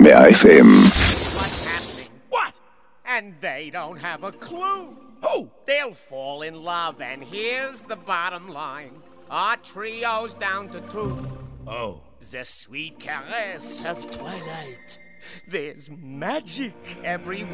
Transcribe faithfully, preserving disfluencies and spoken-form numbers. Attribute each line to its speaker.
Speaker 1: מאה אף אם.
Speaker 2: What's happening? What? And they don't have a clue. Who? They'll fall in love, and here's the bottom line. Our trio's down to two.
Speaker 3: Oh.
Speaker 2: The sweet caress of twilight. There's magic everywhere.